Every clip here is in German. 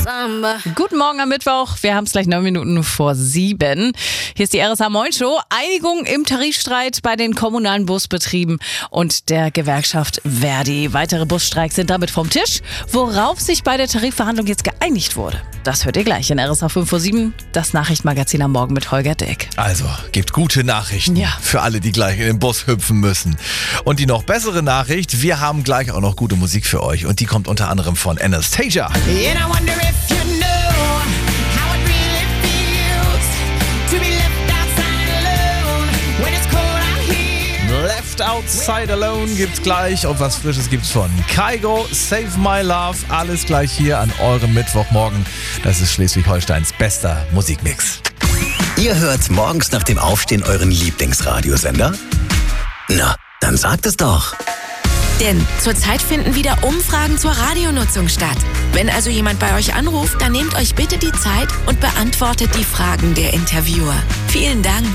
Guten Morgen am Mittwoch. Wir haben es gleich 9 Minuten vor 7. Hier ist die RSA Moin Show. Einigung im Tarifstreit bei den kommunalen Busbetrieben und der Gewerkschaft Verdi. Weitere Busstreiks sind damit vom Tisch. Worauf sich bei der Tarifverhandlung jetzt geeinigt wurde, das hört ihr gleich in RSA 5 vor 7. Das Nachrichtenmagazin am Morgen mit Holger Dick. Also, gibt gute Nachrichten für alle, die gleich in den Bus hüpfen müssen. Und die noch bessere Nachricht, wir haben gleich auch noch gute Musik für euch. Und die kommt unter anderem von Anastasia. Left Outside Alone gibt's gleich und was Frisches gibt's von Kygo, Save My Love, alles gleich hier an eurem Mittwochmorgen. Das ist Schleswig-Holsteins bester Musikmix. Ihr hört morgens nach dem Aufstehen euren Lieblingsradiosender? Na, dann sagt es doch. Denn zurzeit finden wieder Umfragen zur Radionutzung statt. Wenn also jemand bei euch anruft, dann nehmt euch bitte die Zeit und beantwortet die Fragen der Interviewer. Vielen Dank.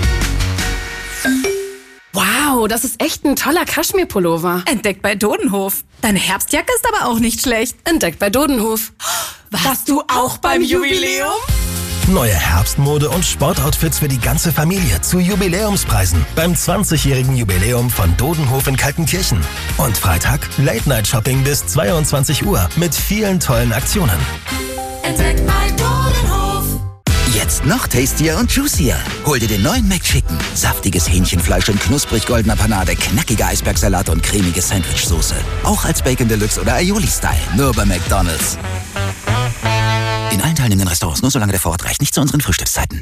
Wow, das ist echt ein toller Kaschmir-Pullover. Entdeckt bei Dodenhof. Deine Herbstjacke ist aber auch nicht schlecht. Entdeckt bei Dodenhof. Warst du auch beim Jubiläum? Neue Herbstmode und Sportoutfits für die ganze Familie zu Jubiläumspreisen beim 20-jährigen Jubiläum von Dodenhof in Kaltenkirchen. Und Freitag Late-Night-Shopping bis 22 Uhr mit vielen tollen Aktionen. Entdeckt bei Dodenhof. Jetzt noch tastier und juicier. Hol dir den neuen McChicken. Saftiges Hähnchenfleisch in knusprig goldener Panade, knackiger Eisbergsalat und cremige Sandwichsoße. Auch als Bacon Deluxe oder Aioli-Style. Nur bei McDonald's. In allen teilnehmenden Restaurants, nur solange der Vorrat reicht, nicht zu unseren Frühstückszeiten.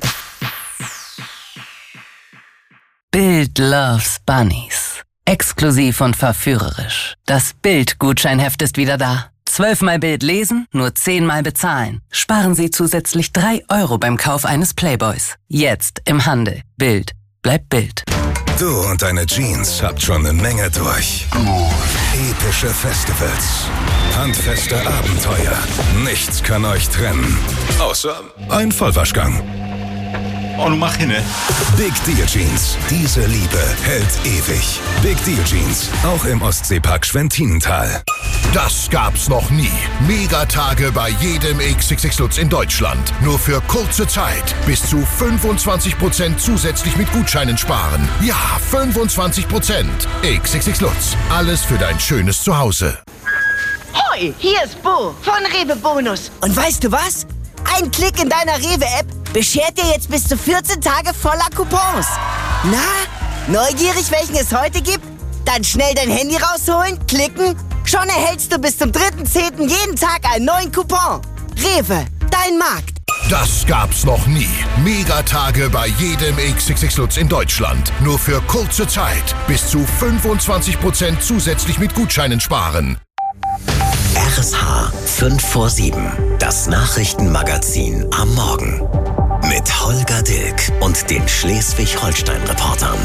Bild loves Bunnies. Exklusiv und verführerisch. Das Bild-Gutscheinheft ist wieder da. 12-mal Bild lesen, nur 10-mal bezahlen. Sparen Sie zusätzlich 3 € beim Kauf eines Playboys. Jetzt im Handel. Bild. Bleibt Bild. Du und deine Jeans habt schon eine Menge durch. Epische Festivals, handfeste Abenteuer. Nichts kann euch trennen. Außer ein Vollwaschgang. Oh, du mach hin, ne? Big Deal Jeans. Diese Liebe hält ewig. Big Deal Jeans. Auch im Ostseepark Schwentinental. Das gab's noch nie. Megatage bei jedem XXX Lutz in Deutschland. Nur für kurze Zeit. Bis zu 25% zusätzlich mit Gutscheinen sparen. Ja, 25%. XXX Lutz. Alles für dein schönes Zuhause. Hoi, hier ist Bo von Rewe Bonus. Und weißt du was? Ein Klick in deiner Rewe-App beschert dir jetzt bis zu 14 Tage voller Coupons. Na, neugierig, welchen es heute gibt? Dann schnell dein Handy rausholen, klicken. Schon erhältst du bis zum 3.10. jeden Tag einen neuen Coupon. Rewe, dein Markt. Das gab's noch nie. Megatage bei jedem XXX Lutz in Deutschland. Nur für kurze Zeit. Bis zu 25% zusätzlich mit Gutscheinen sparen. RSH 5 vor 7. Das Nachrichtenmagazin am Morgen. Mit Holger Dilk und den Schleswig-Holstein-Reportern.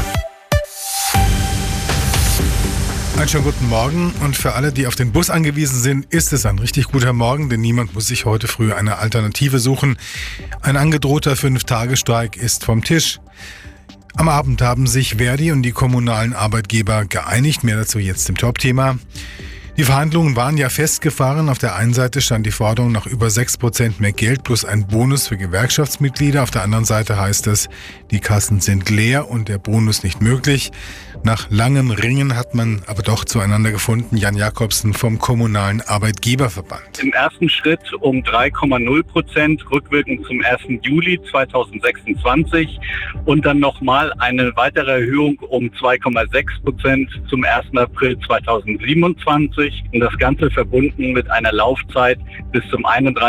Einen schönen guten Morgen und für alle, die auf den Bus angewiesen sind, ist es ein richtig guter Morgen, denn niemand muss sich heute früh eine Alternative suchen. Ein angedrohter 5-Tage-Streik ist vom Tisch. Am Abend haben sich Verdi und die kommunalen Arbeitgeber geeinigt, mehr dazu jetzt im Top-Thema. Die Verhandlungen waren ja festgefahren. Auf der einen Seite stand die Forderung nach über 6% mehr Geld plus ein Bonus für Gewerkschaftsmitglieder. Auf der anderen Seite heißt es, die Kassen sind leer und der Bonus nicht möglich. Nach langem Ringen hat man aber doch zueinander gefunden. Jan Jakobsen vom Kommunalen Arbeitgeberverband. Im ersten Schritt um 3,0%, rückwirkend zum 1. Juli 2026 und dann nochmal eine weitere Erhöhung um 2,6% zum 1. April 2027 und das Ganze verbunden mit einer Laufzeit bis zum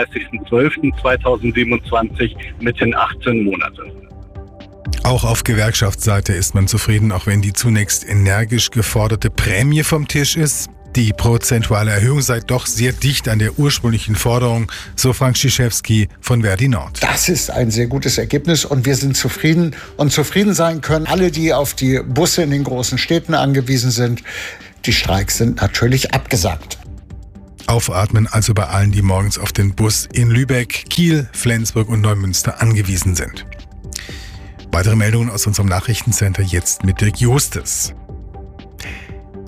31.12.2027 mit den 18 Monaten. Auch auf Gewerkschaftsseite ist man zufrieden, auch wenn die zunächst energisch geforderte Prämie vom Tisch ist. Die prozentuale Erhöhung sei doch sehr dicht an der ursprünglichen Forderung, so Frank Schischewski von Verdi Nord. Das ist ein sehr gutes Ergebnis und wir sind zufrieden. Und zufrieden sein können alle, die auf die Busse in den großen Städten angewiesen sind. Die Streiks sind natürlich abgesagt. Aufatmen also bei allen, die morgens auf den Bus in Lübeck, Kiel, Flensburg und Neumünster angewiesen sind. Weitere Meldungen aus unserem Nachrichtencenter jetzt mit Dirk Justes.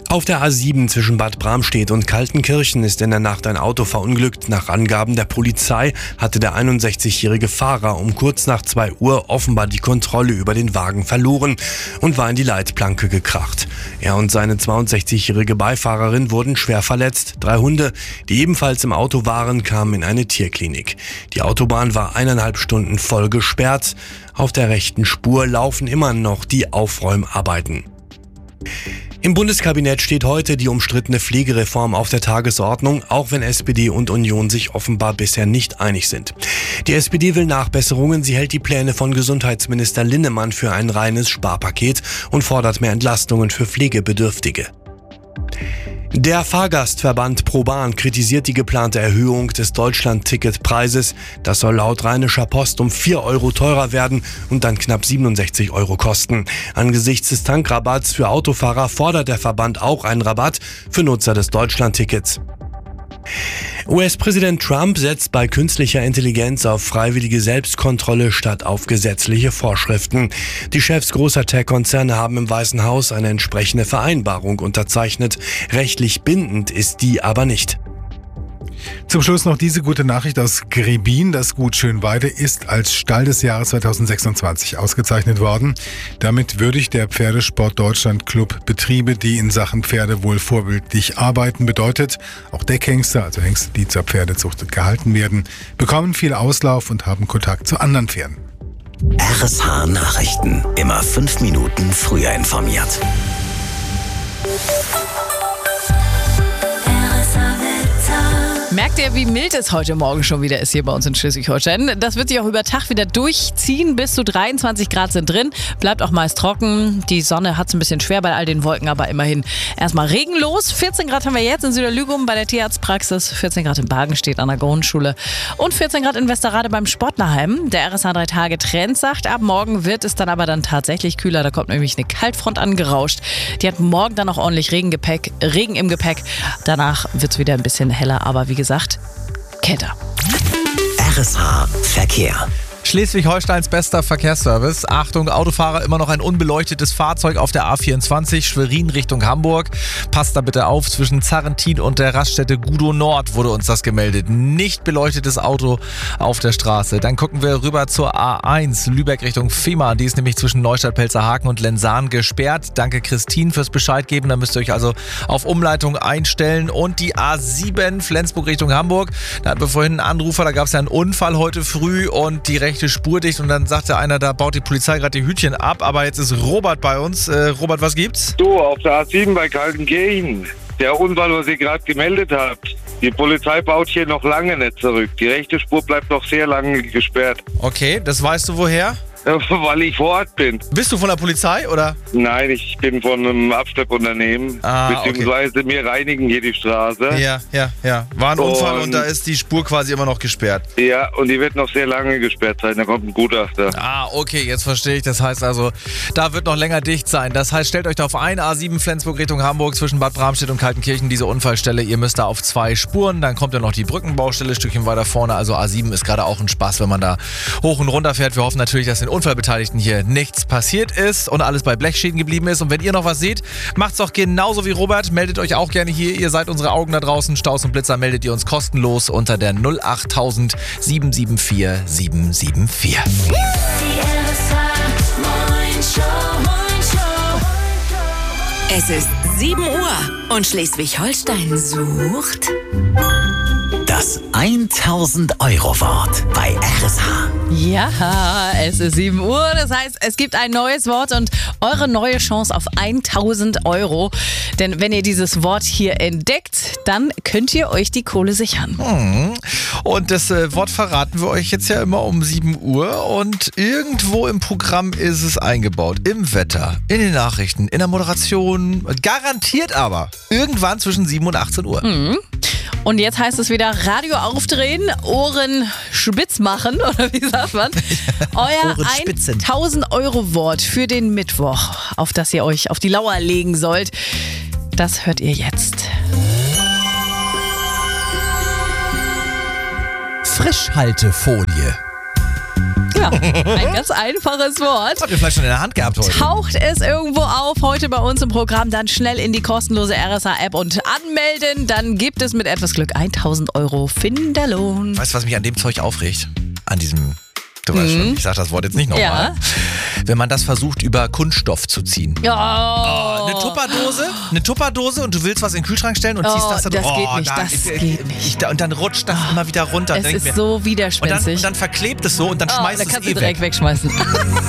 Auf der A7 zwischen Bad Bramstedt und Kaltenkirchen ist in der Nacht ein Auto verunglückt. Nach Angaben der Polizei hatte der 61-jährige Fahrer um kurz nach 2 Uhr offenbar die Kontrolle über den Wagen verloren und war in die Leitplanke gekracht. Er und seine 62-jährige Beifahrerin wurden schwer verletzt. 3 Hunde, die ebenfalls im Auto waren, kamen in eine Tierklinik. Die Autobahn war 1,5 Stunden voll gesperrt. Auf der rechten Spur laufen immer noch die Aufräumarbeiten. Im Bundeskabinett steht heute die umstrittene Pflegereform auf der Tagesordnung, auch wenn SPD und Union sich offenbar bisher nicht einig sind. Die SPD will Nachbesserungen, sie hält die Pläne von Gesundheitsminister Linnemann für ein reines Sparpaket und fordert mehr Entlastungen für Pflegebedürftige. Der Fahrgastverband ProBahn kritisiert die geplante Erhöhung des Deutschland-Ticket-Preises. Das soll laut Rheinischer Post um 4 Euro teurer werden und dann knapp 67 Euro kosten. Angesichts des Tankrabatts für Autofahrer fordert der Verband auch einen Rabatt für Nutzer des Deutschland-Tickets. US-Präsident Trump setzt bei künstlicher Intelligenz auf freiwillige Selbstkontrolle statt auf gesetzliche Vorschriften. Die Chefs großer Tech-Konzerne haben im Weißen Haus eine entsprechende Vereinbarung unterzeichnet. Rechtlich bindend ist die aber nicht. Zum Schluss noch diese gute Nachricht aus Grebin. Das Gut Schönweide ist als Stall des Jahres 2026 ausgezeichnet worden. Damit würdigt der Pferdesport Deutschland Club Betriebe, die in Sachen Pferde wohl vorbildlich arbeiten. Bedeutet, auch Deckhengste, also Hengste, die zur Pferdezucht gehalten werden, bekommen viel Auslauf und haben Kontakt zu anderen Pferden. RSH Nachrichten. Immer 5 Minuten früher informiert. Merkt ihr, wie mild es heute Morgen schon wieder ist hier bei uns in Schleswig-Holstein? Das wird sich auch über Tag wieder durchziehen. Bis zu 23 Grad sind drin. Bleibt auch meist trocken. Die Sonne hat es ein bisschen schwer bei all den Wolken, aber immerhin erstmal regenlos. 14 Grad haben wir jetzt in Süderlügum bei der Tierarztpraxis. 14 Grad in Bargenstedt an der Grundschule. Und 14 Grad in Westerrade beim Sportlerheim. Der RSH 3-Tage-Trend sagt, ab morgen wird es dann aber tatsächlich kühler. Da kommt nämlich eine Kaltfront angerauscht. Die hat morgen dann auch ordentlich Regen im Gepäck. Danach wird es wieder ein bisschen heller, aber wie gesagt, kälter. RSH Verkehr. Schleswig-Holsteins bester Verkehrsservice. Achtung, Autofahrer, immer noch ein unbeleuchtetes Fahrzeug auf der A24 Schwerin Richtung Hamburg. Passt da bitte auf, zwischen Zarrentin und der Raststätte Gudow Nord wurde uns das gemeldet. Nicht beleuchtetes Auto auf der Straße. Dann gucken wir rüber zur A1 Lübeck Richtung Fehmarn. Die ist nämlich zwischen Neustadt-Pelzerhaken und Lensahn gesperrt. Danke Christine fürs Bescheid geben. Da müsst ihr euch also auf Umleitung einstellen. Und die A7 Flensburg Richtung Hamburg. Da hatten wir vorhin einen Anrufer, da gab es ja einen Unfall heute früh und die rechte Spur dicht und dann sagte einer, da baut die Polizei gerade die Hütchen ab, aber jetzt ist Robert bei uns. Robert, was gibt's? Du, auf der A7 bei Kaltenkirchen, der Unfall, was ihr gerade gemeldet habt. Die Polizei baut hier noch lange nicht zurück. Die rechte Spur bleibt noch sehr lange gesperrt. Okay, das weißt du woher? Weil ich vor Ort bin. Bist du von der Polizei, oder? Nein, ich bin von einem Abschleppunternehmen. Beziehungsweise wir reinigen hier die Straße. Ja. War ein Unfall und da ist die Spur quasi immer noch gesperrt. Ja, und die wird noch sehr lange gesperrt sein. Da kommt ein Gutachter. Okay, jetzt verstehe ich. Das heißt also, da wird noch länger dicht sein. Das heißt, stellt euch darauf ein, A7 Flensburg Richtung Hamburg zwischen Bad Bramstedt und Kaltenkirchen, diese Unfallstelle. Ihr müsst da auf 2 Spuren. Dann kommt ja noch die Brückenbaustelle ein Stückchen weiter vorne. Also A7 ist gerade auch ein Spaß, wenn man da hoch und runter fährt. Wir hoffen natürlich, dass den Unfallbeteiligten hier nichts passiert ist und alles bei Blechschäden geblieben ist. Und wenn ihr noch was seht, macht's doch genauso wie Robert. Meldet euch auch gerne hier. Ihr seid unsere Augen da draußen. Staus und Blitzer meldet ihr uns kostenlos unter der 08000 774 774. Es ist 7 Uhr und Schleswig-Holstein sucht Das 1000-Euro-Wort bei RSH. Ja, es ist 7 Uhr, das heißt, es gibt ein neues Wort und eure neue Chance auf 1000 Euro. Denn wenn ihr dieses Wort hier entdeckt, dann könnt ihr euch die Kohle sichern. Und das Wort verraten wir euch jetzt ja immer um 7 Uhr und irgendwo im Programm ist es eingebaut. Im Wetter, in den Nachrichten, in der Moderation, garantiert aber irgendwann zwischen 7 und 18 Uhr. Und jetzt heißt es wieder Radio aufdrehen, Ohren spitz machen, oder wie sagt man? Euer 1000 Euro Wort für den Mittwoch, auf das ihr euch auf die Lauer legen sollt. Das hört ihr jetzt. Frischhaltefolie. Ja, ein ganz einfaches Wort. Habt ihr vielleicht schon in der Hand gehabt heute? Taucht es irgendwo auf heute bei uns im Programm, dann schnell in die kostenlose RSA-App und anmelden. Dann gibt es mit etwas Glück 1.000 € Finderlohn. Weißt du, was mich an dem Zeug aufregt? An diesem... Du weißt schon, ich sag das Wort jetzt nicht nochmal. Ja. Wenn man das versucht, über Kunststoff zu ziehen. Oh. Eine Tupperdose und du willst was in den Kühlschrank stellen und ziehst das da das geht nicht. Und dann rutscht das immer wieder runter. Es ist so widerspenstig. Und dann verklebt es so und dann schmeißt dann es kannst du weg. direkt wegschmeißen.